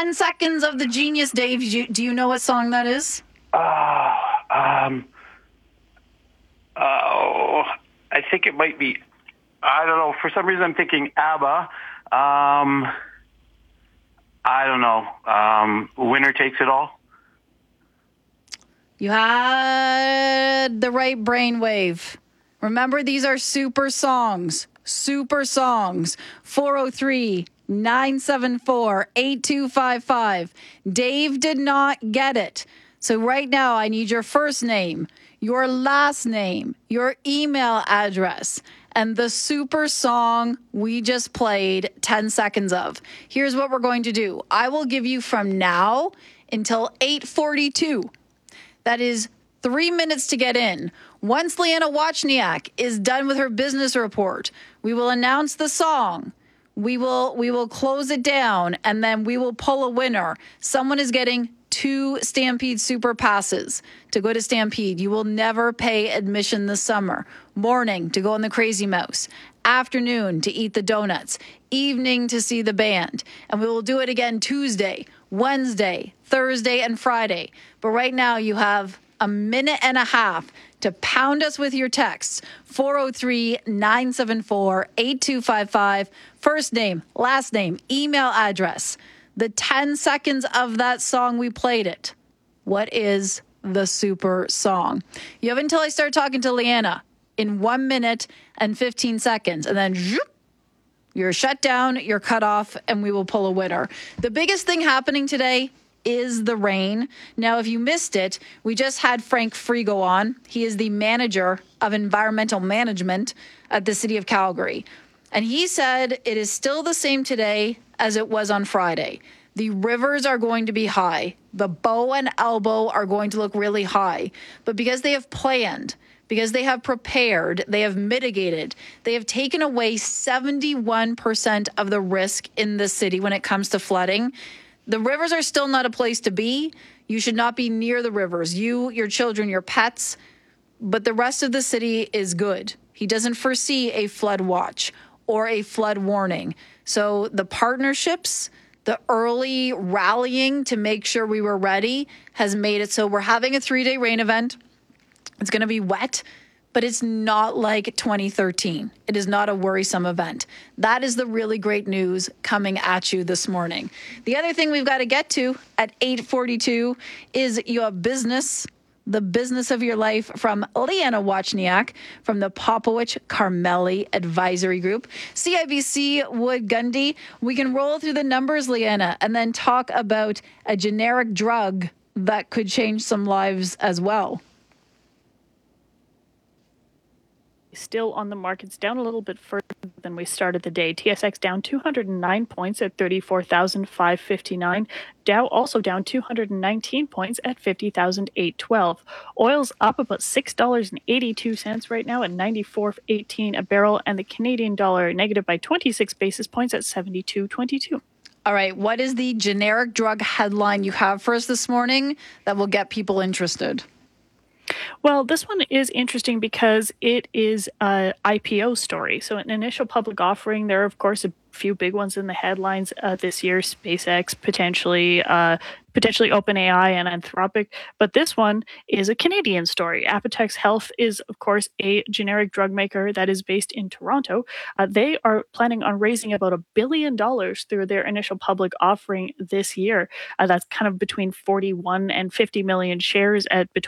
10 seconds of the genius, Dave. Do you know what song that is? I think it might be, I don't know. For some reason, I'm thinking ABBA. I don't know. Winner Takes It All. You had the right brainwave. Remember, these are super songs. Super songs. 403-974-8255. Dave did not get it. So right now, I need your first name, your last name, your email address, and the super song we just played 10 seconds of. Here's what we're going to do. I will give you from now until 8:42. That is 3 minutes to get in. Once Leanna Wachniak is done with her business report, we will announce the song. We will close it down, and then we will pull a winner. Someone is getting 2 Stampede Super Passes to go to Stampede. You will never pay admission this summer. Morning to go on the Crazy Mouse. Afternoon to eat the donuts. Evening to see the band. And we will do it again Tuesday, Wednesday, Thursday, and Friday. But right now you have a minute and a half to pound us with your texts. 403-974-8255. First name, last name, email address. The 10 seconds of that song we played it. What is the super song? You have until I start talking to Leanna in 1 minute and 15 seconds. And then you're shut down, you're cut off, and we will pull a winner. The biggest thing happening today is the rain. Now, if you missed it, we just had Frank Frigo on. He is the manager of environmental management at the city of Calgary. And he said it is still the same today as it was on Friday. The rivers are going to be high. The Bow and Elbow are going to look really high. But because they have planned, because they have prepared, they have mitigated, they have taken away 71% of the risk in the city when it comes to flooding. The rivers are still not a place to be. You should not be near the rivers. You, your children, your pets. But the rest of the city is good. He doesn't foresee a flood watch or a flood warning. So the partnerships, the early rallying to make sure we were ready has made it so we're having a 3-day rain event. It's going to be wet, but it's not like 2013. It is not a worrisome event. That is the really great news coming at you this morning. The other thing we've got to get to at 8:42 is your business, the business of your life, from Leanna Wachniak from the Popowich Carmeli Advisory Group. CIBC Wood Gundy. We can roll through the numbers, Leanna, and then talk about a generic drug that could change some lives as well. Still on the markets, down a little bit further than we started the day. TSX down 209 points at 34,559. Dow also down 219 points at 50,812. Oil's up about $6.82 right now at 94.18 a barrel, and the Canadian dollar negative by 26 basis points at 72.22. All right, what is the generic drug headline you have for us this morning that will get people interested? Well, this one is interesting because it is an IPO story. So an initial public offering, there are, of course, a few big ones in the headlines this year, SpaceX, potentially OpenAI and Anthropic. But this one is a Canadian story. Apotex Health is, of course, a generic drug maker that is based in Toronto. They are planning on raising about $1 billion through their initial public offering this year. That's kind of between 41 and 50 million shares at between